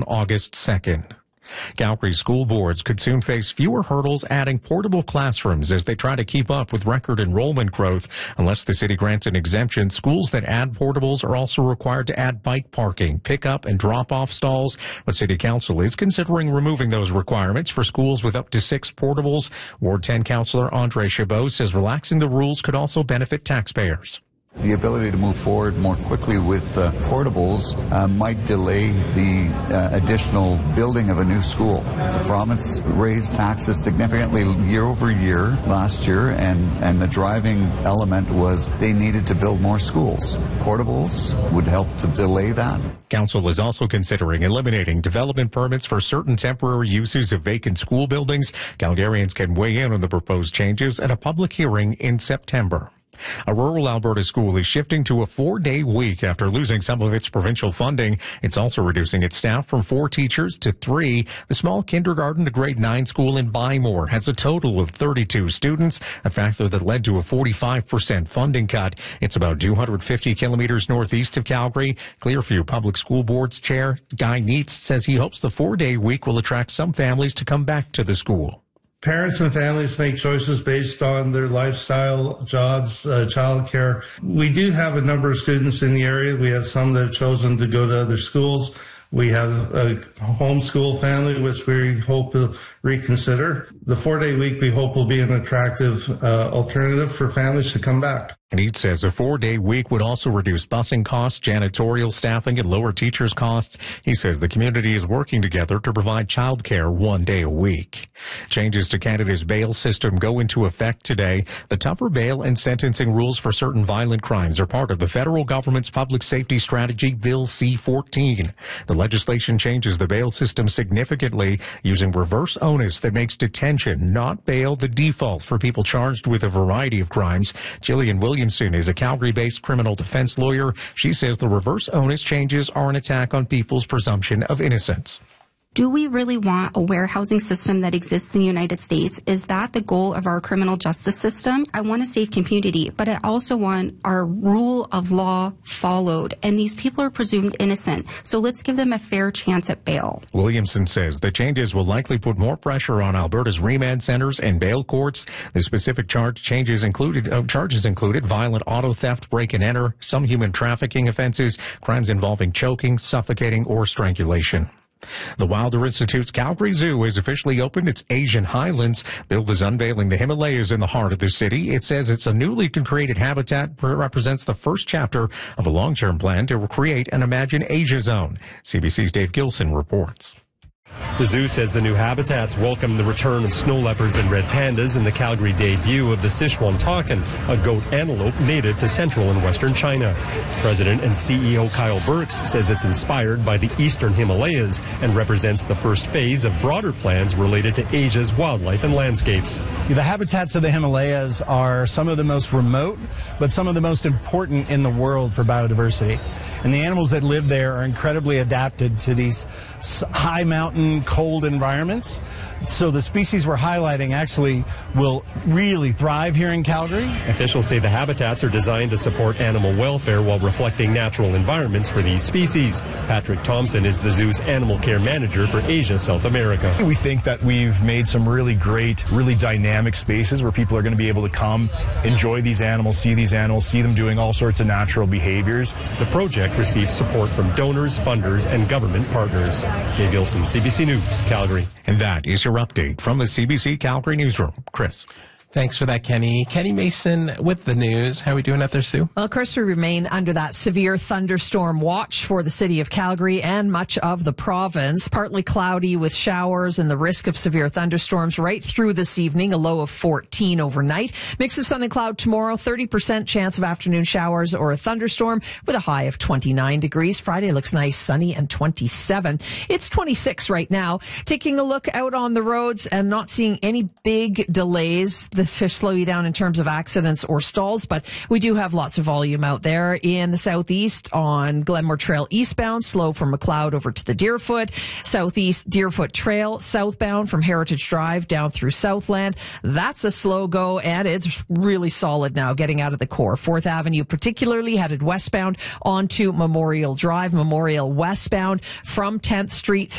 August 2nd. Calgary school boards could soon face fewer hurdles adding portable classrooms as they try to keep up with record enrollment growth. Unless the city grants an exemption, schools that add portables are also required to add bike parking, pickup, and drop-off stalls. But City Council is considering removing those requirements for schools with up to 6 portables. Ward 10 Councillor Andre Chabot says relaxing the rules could also benefit taxpayers. The ability to move forward more quickly with portables might delay the additional building of a new school. The province raised taxes significantly year over year last year, and the driving element was they needed to build more schools. Portables would help to delay that. Council is also considering eliminating development permits for certain temporary uses of vacant school buildings. Calgarians can weigh in on the proposed changes at a public hearing in September. A rural Alberta school is shifting to a 4-day week after losing some of its provincial funding. It's also reducing its staff from 4 teachers to 3. The small kindergarten to grade 9 school in Bymore has a total of 32 students, a factor that led to a 45% funding cut. It's about 250 kilometers northeast of Calgary. Clearview Public School Board's chair, Guy Neitz, says he hopes the 4-day week will attract some families to come back to the school. Parents and families make choices based on their lifestyle, jobs, childcare. We do have a number of students in the area. We have some that have chosen to go to other schools. We have a homeschool family, which we hope to reconsider. The 4-day week, we hope, will be an attractive alternative for families to come back. Neitz says a 4-day week would also reduce busing costs, janitorial staffing, and lower teachers' costs. He says the community is working together to provide childcare 1 day a week. Changes to Canada's bail system go into effect today. The tougher bail and sentencing rules for certain violent crimes are part of the federal government's public safety strategy, Bill C-14. The legislation changes the bail system significantly, using reverse onus that makes detention, not bail, the default for people charged with a variety of crimes. Jillian Williamson is a Calgary-based criminal defense lawyer. She says the reverse onus changes are an attack on people's presumption of innocence. Do we really want a warehousing system that exists in the United States? Is that the goal of our criminal justice system? I want a safe community, but I also want our rule of law followed. And these people are presumed innocent, so let's give them a fair chance at bail. Williamson says the changes will likely put more pressure on Alberta's remand centers and bail courts. The specific charges included violent auto theft, break and enter, some human trafficking offenses, crimes involving choking, suffocating, or strangulation. The Wilder Institute's Calgary Zoo has officially opened its Asian Highlands. Billed is unveiling the Himalayas in the heart of the city. It says it's a newly created habitat that represents the first chapter of a long-term plan to create an Imagine Asia Zone. CBC's Dave Gilson reports. The zoo says the new habitats welcome the return of snow leopards and red pandas and the Calgary debut of the Sichuan takin, a goat antelope native to central and western China. President and CEO Kyle Burks says it's inspired by the eastern Himalayas and represents the first phase of broader plans related to Asia's wildlife and landscapes. The habitats of the Himalayas are some of the most remote, but some of the most important in the world for biodiversity. And the animals that live there are incredibly adapted to these high mountain, cold environments. So the species we're highlighting actually will really thrive here in Calgary. Officials say the habitats are designed to support animal welfare while reflecting natural environments for these species. Patrick Thompson is the zoo's animal care manager for Asia, South America. We think that we've made some really great, really dynamic spaces where people are going to be able to come, enjoy these animals, see them doing all sorts of natural behaviors. The project receives support from donors, funders, and government partners. Dave Gilson, CBC News, Calgary. And that is your update from the CBC Calgary newsroom. Chris. Thanks for that, Kenny. Kenny Mason with the news. How are we doing out there, Sue? Well, of course, we remain under that severe thunderstorm watch for the city of Calgary and much of the province. Partly cloudy with showers and the risk of severe thunderstorms right through this evening, a low of 14 overnight. Mix of sun and cloud tomorrow, 30% chance of afternoon showers or a thunderstorm with a high of 29 degrees. Friday looks nice, sunny and 27. It's 26 right now. Taking a look out on the roads and not seeing any big delays to slow you down in terms of accidents or stalls, but we do have lots of volume out there in the southeast on Glenmore Trail eastbound, slow from McLeod over to the Deerfoot, southeast Deerfoot Trail southbound from Heritage Drive down through Southland. That's a slow go, and it's really solid now getting out of the core. 4th Avenue particularly headed westbound onto Memorial Drive, Memorial westbound from 10th Street